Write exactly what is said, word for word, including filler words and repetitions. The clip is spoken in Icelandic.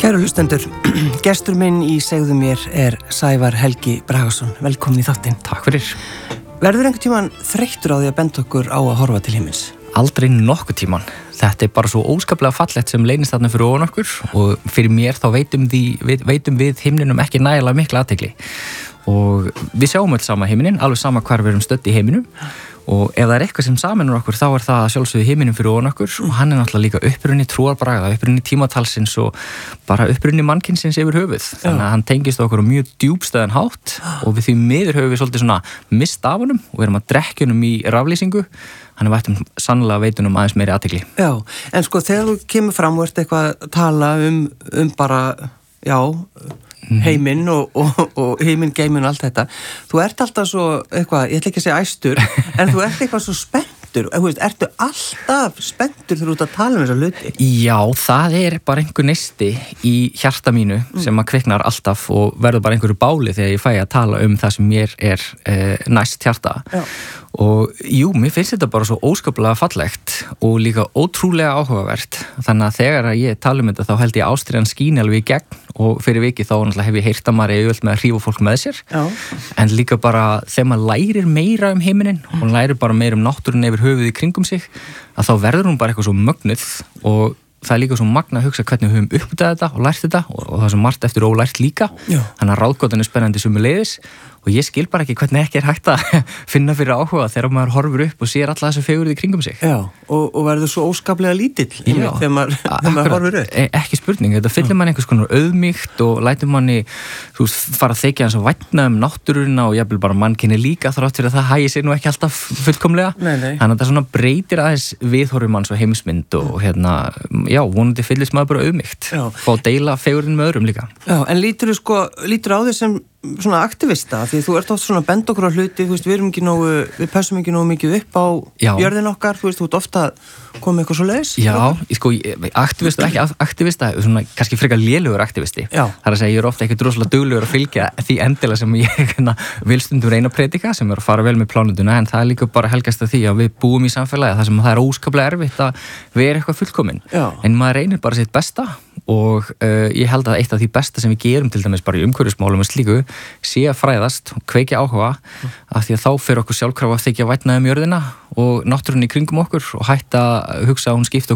Kæru hlustendur, gestur minn í Segðu mér er Sævar Helgi Bragason. Velkomin í þáttinn. Takk fyrir. Verður einhvern tímann þreyttur á því að benda okkur á að horfa til himins? Aldrei nokkuð tímann. Þetta er bara svo óskaplega fallegt sem leynist þarna fyrir ofan okkur og fyrir mér þá veitum, því, veitum við himninum ekki nægilega mikla athygli. Og við sjáum öll sama himinin, alveg sama hvar við erum stödd í heiminum. Og ef það er eitthvað sem sameinar okkur þá er það sjálfsögðu himinin fyrir ofan okkur og hann er náttúrulega líka upprunni trúarbragða, upprunni tímatalsins og bara upprunni mannkynsins yfir höfuð. Þannig að hann tengist okkur á mjög djúpstæðan hátt og við því miður höfum við svolítið svona mist af honum og við erum að drekkja honum í raflýsingu. Hann er vættum sannlega veitunum aðeins meiri athygli. Já, en sko þegar þú kemur fram og ert eitthvað að tala um, um bara, já, heiminn og, og, og heiminn, geiminn og allt þetta. Þú ert alltaf svo eitthvað, ég ætla ekki að segja æstur, en þú ert eitthvað svo spenntur. Veist, ertu alltaf spenntur þegar þú ert að tala um þessa hluti? Já, það er bara einhver neisti í hjarta mínu sem að kviknar alltaf og verður bara einhverju báli þegar ég fæ að tala um það sem mér er eh, næst hjarta. Já. Og jú, mér finnst þetta bara svo óskaplega fallegt og líka ótrúlega áhugavert. Þannig að þegar ég tala um þetta þá held ég ástriðan skín alveg í gegn og fyrir vikið þá náttúrulega hef ég heyrt að maður er auðvelt með að hrífa fólk með sér. Já. En líka bara þegar maður lærir meira um heiminin og lærir bara meira um náttúruna yfir höfuð í kringum sig, að þá verður hún bara eitthvað svo mögnuð og það er líka svo magna að hugsa hvernig við höfum uppdagað þetta og lært þetta og, og það er svo margt eftir ólært líka. Já. Þannig að ráðgátan er spennandi sömuleiðis og ég skil bara ekki hvernig ekki er hægt að finna fyrir áhuga þegar maður horfur upp og sér alla þessu fegurð í kringum sig. Já, og, og verður svo óskaplega lítill þegar maður, þegar maður horfur upp. E, ekki spurning, þetta fyllir mann einhvers konar auðmýkt og lætur manni, þú veist, fara að þykja hans að vætna um náttúruna og jafnvel bara mannkynni líka þrátt fyrir að það hægir sér nú ekki alltaf fullkomlega. Nei, nei. Þannig að það svona breytir aðeins viðhorfum manns og heimsmynd og hérna, já, vonandi fyllist maður bara auðmýkt og deila fegurðin með öðrum líka. Já, en lítur þú sko, lítur á því sem svona aktivista, því þú ert oft svona að benda okkur á hluti, þú veist, við erum ekki nógu, við passum ekki nógu mikið upp á Já. Jörðin okkar, þú veist, þú ert ofta að koma eitthvað svo leiðis. Já, ég sko, aktivista, ekki aktivista, svona kannski frekar lélugur aktivisti. Já. Það er að segja, ég er ofta ekki droslega duglegur að fylgja því endilega sem ég hérna, vil stundum reyna að predika, sem er að fara vel með plánunduna, en það er líka bara helgast að því að við búum í samfélagi, það sem það er óskaplega erfitt að vera eitthvað fullkomin. Já. En maður reynir bara sitt besta og uh, ég held að eitt af því besta sem við gerum til dæmis bara í umhverfismálum og slíku sé að fræðast og kveikja áhuga af því að þá fer okkur sjálfkrafa að þykja vætna um jörðina og náttúrunni í kringum okkur og hætta að hugsa að hún skipta